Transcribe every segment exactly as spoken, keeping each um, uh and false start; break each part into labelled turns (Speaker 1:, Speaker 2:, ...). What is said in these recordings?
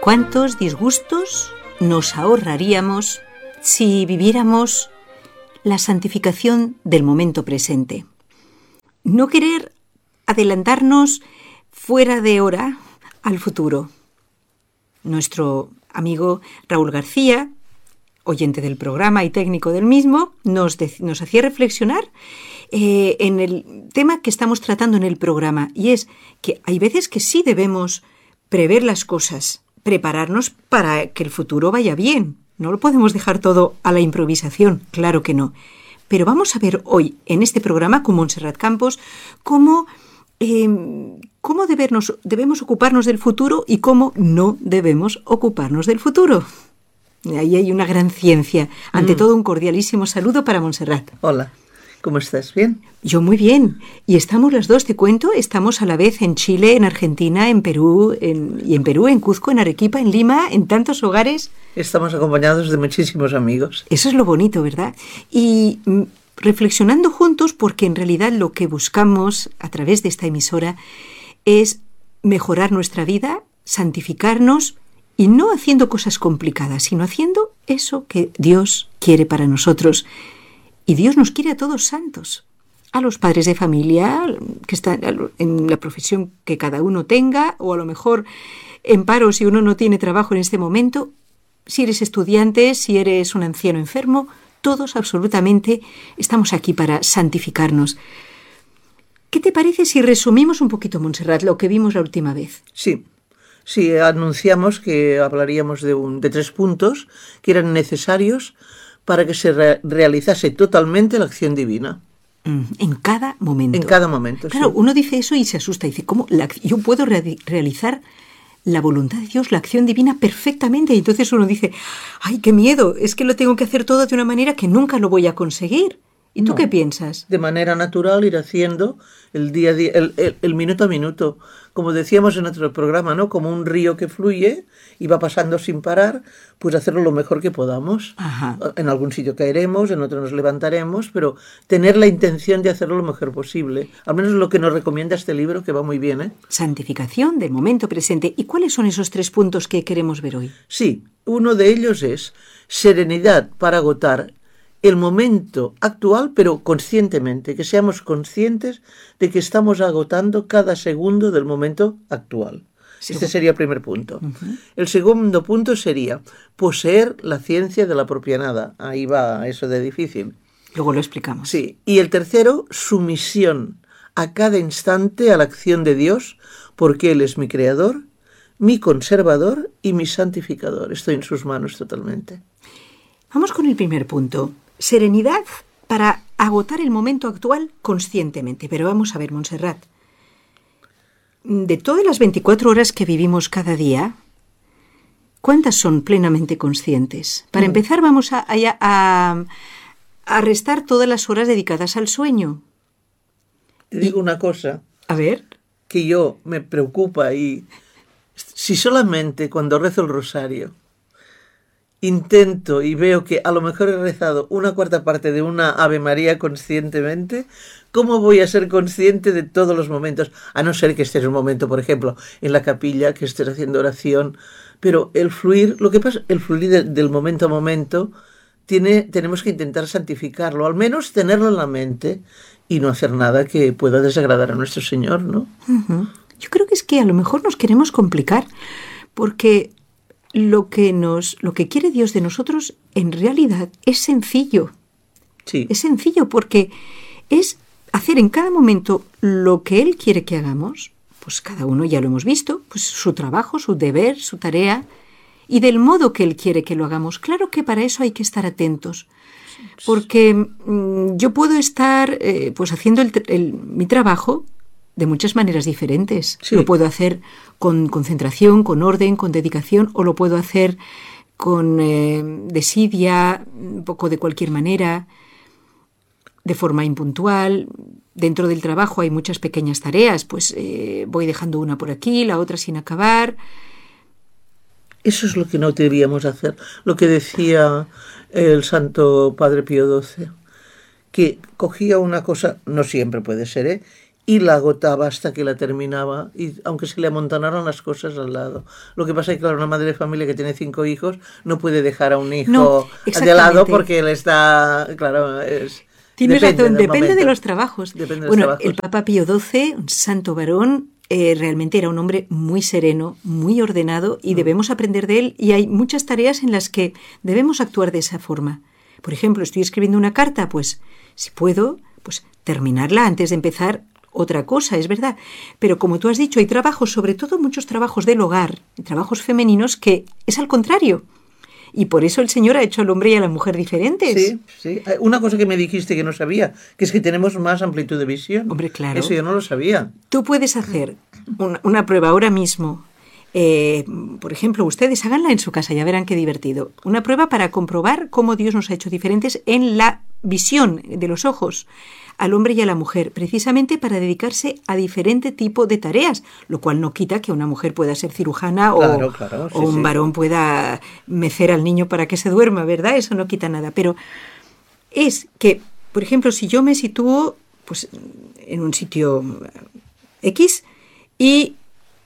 Speaker 1: ¿Cuántos disgustos nos ahorraríamos si viviéramos la santificación del momento presente? No querer adelantarnos fuera de hora al futuro. Nuestro amigo Raúl García, oyente del programa y técnico del mismo, nos, de, nos hacía reflexionar eh, en el tema que estamos tratando en el programa, y es que hay veces que sí debemos prever las cosas, prepararnos para que el futuro vaya bien. No lo podemos dejar todo a la improvisación, claro que no. Pero vamos a ver hoy en este programa con Montserrat Campos cómo, eh, cómo debernos, debemos ocuparnos del futuro y cómo no debemos ocuparnos del futuro. Ahí hay una gran ciencia. Ante mm. todo, un cordialísimo saludo para Montserrat.
Speaker 2: Hola, ¿cómo estás? ¿Bien?
Speaker 1: Yo muy bien. Y estamos las dos, te cuento, estamos a la vez en Chile, en Argentina, en Perú, en, y en Perú, en Cuzco, en Arequipa, en Lima, en tantos hogares.
Speaker 2: Estamos acompañados de muchísimos amigos.
Speaker 1: Eso es lo bonito, ¿verdad? Y mm, reflexionando juntos, porque en realidad lo que buscamos a través de esta emisora es mejorar nuestra vida, santificarnos, y no haciendo cosas complicadas, sino haciendo eso que Dios quiere para nosotros. Y Dios nos quiere a todos santos, a los padres de familia, que están en la profesión que cada uno tenga, o a lo mejor en paro si uno no tiene trabajo en este momento, si eres estudiante, si eres un anciano enfermo, todos absolutamente estamos aquí para santificarnos. ¿Qué te parece si resumimos un poquito, Montserrat, lo que vimos la última vez?
Speaker 2: Sí. Sí, anunciamos que hablaríamos de, un, de tres puntos que eran necesarios para que se re- realizase totalmente la acción divina.
Speaker 1: En cada momento.
Speaker 2: En cada momento,
Speaker 1: Claro,
Speaker 2: sí.
Speaker 1: Uno dice eso y se asusta. Dice, ¿cómo la, yo puedo re- realizar la voluntad de Dios, la acción divina perfectamente? Y entonces uno dice, ¡ay, qué miedo! Es que lo tengo que hacer todo de una manera que nunca lo voy a conseguir. ¿Y tú
Speaker 2: no,
Speaker 1: qué piensas?
Speaker 2: De manera natural ir haciendo el día a día, el, el, el minuto a minuto. Como decíamos en otro programa, ¿no? Como un río que fluye y va pasando sin parar, pues hacerlo lo mejor que podamos.
Speaker 1: Ajá.
Speaker 2: En algún sitio caeremos, en otro nos levantaremos, pero tener la intención de hacerlo lo mejor posible. Al menos lo que nos recomienda este libro, que va muy bien, ¿eh?
Speaker 1: Santificación del momento presente. ¿Y cuáles son esos tres puntos que queremos ver hoy?
Speaker 2: Sí, uno de ellos es serenidad para agotar el momento actual, pero conscientemente, que seamos conscientes de que estamos agotando cada segundo del momento actual. Sí. Este sería el primer punto. Uh-huh. El segundo punto sería poseer la ciencia de la propia nada. Ahí va eso de difícil.
Speaker 1: Luego lo explicamos.
Speaker 2: Sí. Y el tercero, sumisión a cada instante a la acción de Dios, porque Él es mi creador, mi conservador y mi santificador. Estoy en sus manos totalmente.
Speaker 1: Vamos con el primer punto. Serenidad para agotar el momento actual conscientemente. Pero vamos a ver, Montserrat, de todas las veinticuatro horas que vivimos cada día, ¿cuántas son plenamente conscientes? Para mm. empezar, vamos a, a, a, a restar todas las horas dedicadas al sueño.
Speaker 2: Te digo y, una cosa.
Speaker 1: A ver.
Speaker 2: Que yo me preocupa y si solamente cuando rezo el rosario intento y veo que a lo mejor he rezado una cuarta parte de una Ave María conscientemente, ¿cómo voy a ser consciente de todos los momentos? A no ser que estés en un momento, por ejemplo, en la capilla, que estés haciendo oración, pero el fluir, lo que pasa, el fluir de, del momento a momento, tiene, tenemos que intentar santificarlo, al menos tenerlo en la mente y no hacer nada que pueda desagradar a nuestro Señor, ¿no?
Speaker 1: Uh-huh. Yo creo que es que a lo mejor nos queremos complicar, porque Lo que nos, lo que quiere Dios de nosotros en realidad es sencillo.
Speaker 2: Sí.
Speaker 1: Es sencillo porque es hacer en cada momento lo que Él quiere que hagamos. Pues cada uno ya lo hemos visto, pues su trabajo, su deber, su tarea, y del modo que Él quiere que lo hagamos. Claro que para eso hay que estar atentos, porque mmm, yo puedo estar eh, pues haciendo el, el, mi trabajo de muchas maneras diferentes. Sí. Lo puedo hacer con concentración, con orden, con dedicación, o lo puedo hacer con eh, desidia, un poco de cualquier manera, de forma impuntual. Dentro del trabajo hay muchas pequeñas tareas, pues eh, voy dejando una por aquí, la otra sin acabar.
Speaker 2: Eso es lo que no deberíamos hacer. Lo que decía el Santo Padre Pío doce, que cogía una cosa, no siempre puede ser, ¿eh?, y la agotaba hasta que la terminaba, y aunque se le amontonaron las cosas al lado. Lo que pasa es que, claro, una madre de familia que tiene cinco hijos no puede dejar a un hijo
Speaker 1: No,
Speaker 2: de lado porque él está, claro, es...
Speaker 1: Tienes razón, depende de los trabajos.
Speaker 2: Depende de
Speaker 1: bueno,
Speaker 2: los trabajos.
Speaker 1: El Papa Pío doce, un santo varón, eh, realmente era un hombre muy sereno, muy ordenado, y mm. debemos aprender de él, y hay muchas tareas en las que debemos actuar de esa forma. Por ejemplo, estoy escribiendo una carta, pues si puedo, pues terminarla antes de empezar otra cosa, es verdad. Pero como tú has dicho, hay trabajos, sobre todo muchos trabajos del hogar, trabajos femeninos, que es al contrario. Y por eso el Señor ha hecho al hombre y a la mujer diferentes.
Speaker 2: Sí, sí. Una cosa que me dijiste que no sabía, que es que tenemos más amplitud de visión.
Speaker 1: Hombre, claro.
Speaker 2: Eso yo no lo sabía.
Speaker 1: Tú puedes hacer una, una prueba ahora mismo. Eh, por ejemplo, ustedes háganla en su casa, ya verán qué divertido. Una prueba para comprobar cómo Dios nos ha hecho diferentes en la visión de los ojos al hombre y a la mujer, precisamente para dedicarse a diferente tipo de tareas, lo cual no quita que una mujer pueda ser cirujana
Speaker 2: claro,
Speaker 1: o,
Speaker 2: claro, sí,
Speaker 1: o un
Speaker 2: sí.
Speaker 1: varón pueda mecer al niño para que se duerma, ¿verdad? Eso no quita nada, pero es que, por ejemplo, si yo me sitúo pues, en un sitio X y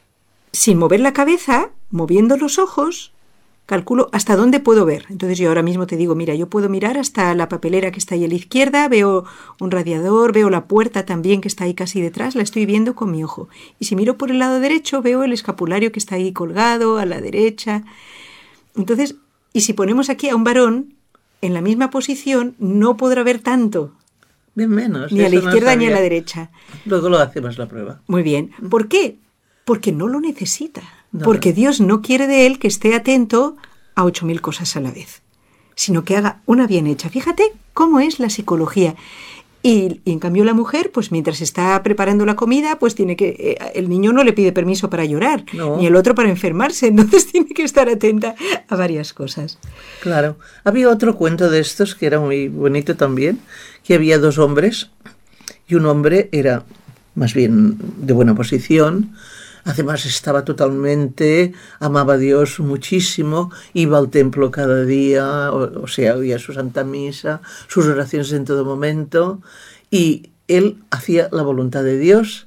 Speaker 1: sin mover la cabeza, moviendo los ojos, calculo hasta dónde puedo ver. Entonces yo ahora mismo te digo, mira, yo puedo mirar hasta la papelera que está ahí a la izquierda, veo un radiador, veo la puerta también que está ahí casi detrás, la estoy viendo con mi ojo. Y si miro por el lado derecho, veo el escapulario que está ahí colgado a la derecha. Entonces, y si ponemos aquí a un varón en la misma posición, no podrá ver tanto.
Speaker 2: Bien menos.
Speaker 1: Ni a la izquierda no ni a la derecha.
Speaker 2: Luego lo hacemos la prueba.
Speaker 1: Muy bien. ¿Por qué? Porque no lo necesita.
Speaker 2: No,
Speaker 1: porque
Speaker 2: no.
Speaker 1: Dios no quiere de él que esté atento a ocho mil cosas a la vez, sino que haga una bien hecha. Fíjate cómo es la psicología. Y, y en cambio la mujer, pues mientras está preparando la comida, pues tiene que... Eh, el niño no le pide permiso para llorar,
Speaker 2: no.
Speaker 1: ni el otro para enfermarse, entonces tiene que estar atenta a varias cosas.
Speaker 2: Claro. Había otro cuento de estos que era muy bonito también, que había dos hombres, y un hombre era más bien de buena posición. Además estaba totalmente, amaba a Dios muchísimo, iba al templo cada día, o, o sea, oía su Santa Misa, sus oraciones en todo momento, y él hacía la voluntad de Dios.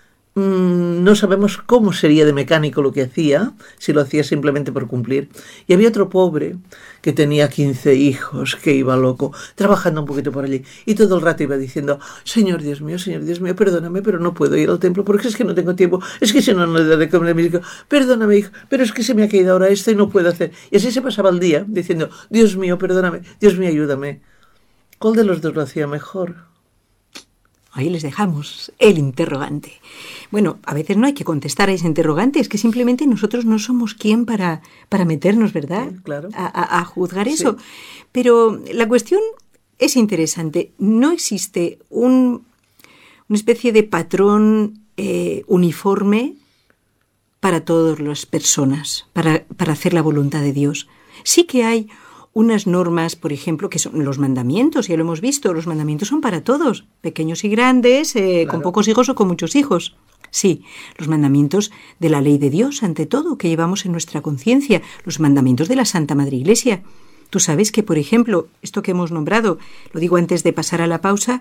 Speaker 2: Mm, no sabemos cómo sería de mecánico lo que hacía, si lo hacía simplemente por cumplir. Y había otro pobre que tenía quince hijos, que iba loco, trabajando un poquito por allí, y todo el rato iba diciendo, Señor Dios mío, Señor Dios mío, perdóname, pero no puedo ir al templo porque es que no tengo tiempo, es que si no, no le daré comer a mi hijo, perdóname, hijo, pero es que se me ha caído ahora esto y no puedo hacer. Y así se pasaba el día diciendo, Dios mío, perdóname, Dios mío, ayúdame. ¿Cuál de los dos lo hacía mejor?
Speaker 1: Ahí les dejamos el interrogante. Bueno, a veces no hay que contestar a ese interrogante, es que simplemente nosotros no somos quien para, para meternos, ¿verdad?
Speaker 2: Sí, claro.
Speaker 1: A, a, a juzgar eso.
Speaker 2: Sí.
Speaker 1: Pero la cuestión es interesante. No existe un, una especie de patrón eh, uniforme para todas las personas, para, para hacer la voluntad de Dios. Sí que hay unas normas, por ejemplo, que son los mandamientos, ya lo hemos visto, los mandamientos son para todos, pequeños y grandes, eh,
Speaker 2: claro.
Speaker 1: con pocos hijos o con muchos hijos. Sí, los mandamientos de la ley de Dios, ante todo, que llevamos en nuestra conciencia, los mandamientos de la Santa Madre Iglesia. Tú sabes que, por ejemplo, esto que hemos nombrado, lo digo antes de pasar a la pausa,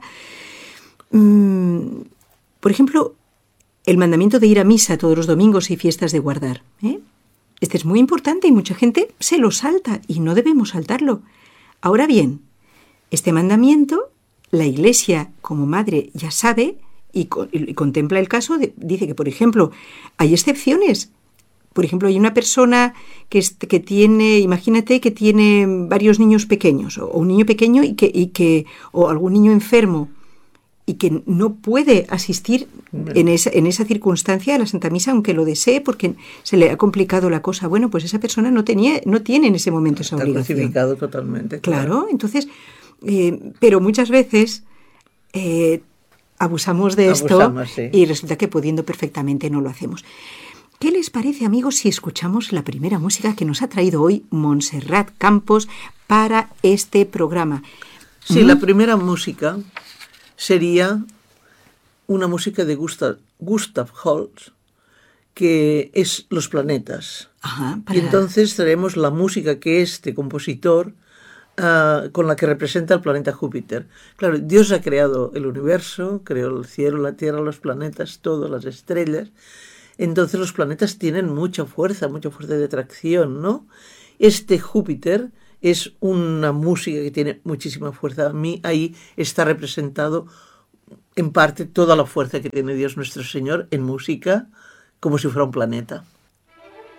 Speaker 1: mmm, por ejemplo, el mandamiento de ir a misa todos los domingos y fiestas de guardar, ¿eh? Este es muy importante y mucha gente se lo salta y no debemos saltarlo. Ahora bien, este mandamiento, la Iglesia como madre ya sabe y, co- y contempla el caso, de, dice que, por ejemplo, hay excepciones. Por ejemplo, hay una persona que, es, que tiene, imagínate que tiene varios niños pequeños, o, o un niño pequeño y que, y que, o algún niño enfermo, y que no puede asistir en esa, en esa circunstancia a la Santa Misa, aunque lo desee, porque se le ha complicado la cosa. Bueno, pues esa persona no tenía, no tiene en ese momento esa
Speaker 2: Está
Speaker 1: obligación.
Speaker 2: crucificado totalmente.
Speaker 1: Claro,
Speaker 2: claro.
Speaker 1: entonces, eh, pero muchas veces eh, abusamos de
Speaker 2: Abusamos,
Speaker 1: esto
Speaker 2: sí.
Speaker 1: y resulta que pudiendo perfectamente no lo hacemos. ¿Qué les parece, amigos, si escuchamos la primera música que nos ha traído hoy Montserrat Campos para este programa?
Speaker 2: Sí,
Speaker 1: ¿Mm?
Speaker 2: la primera música sería una música de Gustav, Gustav Holst, que es Los planetas.
Speaker 1: Ajá, para...
Speaker 2: Y entonces traemos la música que este compositor uh, con la que representa el planeta Júpiter. Claro, Dios ha creado el universo, creó el cielo, la tierra, los planetas, todo, las estrellas. Entonces los planetas tienen mucha fuerza, mucha fuerza de atracción, ¿no? Este Júpiter es una música que tiene muchísima fuerza. A mí ahí está representado en parte toda la fuerza que tiene Dios nuestro Señor en música, como si fuera un planeta.